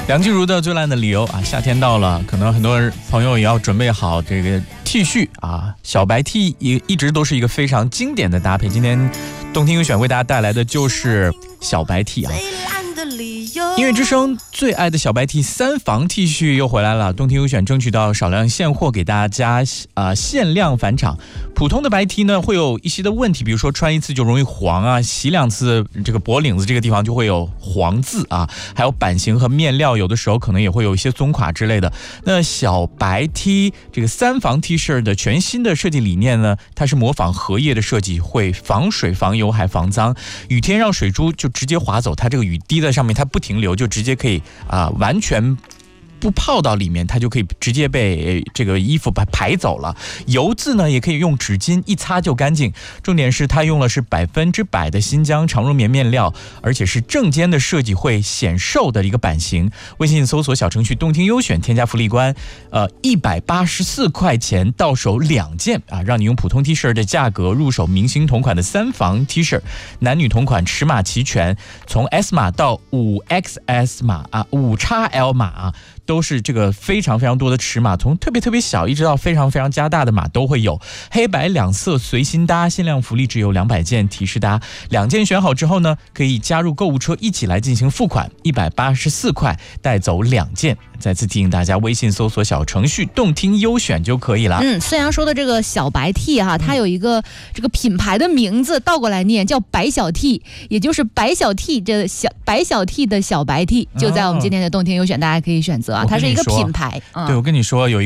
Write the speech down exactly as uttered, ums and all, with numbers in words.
梁静茹的最烂的理由啊，夏天到了，可能很多朋友也要准备好这个 T 恤啊，小白 T 一一直都是一个非常经典的搭配。今天动听优选为大家带来的就是小白 T 啊。音乐之声最爱的小白 T 三防 T 恤又回来了，动听优选争取到少量现货给大家啊、呃、限量返场。普通的白 T 呢会有一些的问题，比如说穿一次就容易黄啊，洗两次这个脖领子这个地方就会有黄渍啊，还有版型和面料有的时候可能也会有一些松垮之类的。那小白 T 这个三防 T 恤的全新的设计理念呢，它是模仿荷叶的设计，会防水防油还防脏，雨天让水珠就直接滑走，它这个雨滴在上面它不停留，就直接可以啊、呃、完全不泡到里面，它就可以直接被这个衣服把排走了。油渍呢也可以用纸巾一擦就干净。重点是它用了是百分之百的新疆长绒棉面料，而且是正肩的设计，会显瘦的一个版型。微信搜索小程序动听优选，添加福利关，呃，一百八十四块钱到手两件啊，让你用普通 T 恤的价格入手明星同款的三防 T 恤，男女同款，尺码齐全，从 S 码到五 X S 码啊，五 X L 码啊。都是这个非常非常多的尺码，从特别特别小一直到非常非常加大的码都会有，黑白两色随心搭，限量福利只有两百件，提示搭两件选好之后呢，可以加入购物车一起来进行付款，一百八十四块带走两件。再次提醒大家，微信搜索小程序动听优选就可以了。 嗯，孙杨说的这个小白 T 哈，它有一个这个品牌的名字倒过来念叫白小 T， 也就是白小 T 这小白小 T 的小白 T， 就在我们今天的动听优选，大家可以选择啊，它是一个品牌。 对，我跟你说有一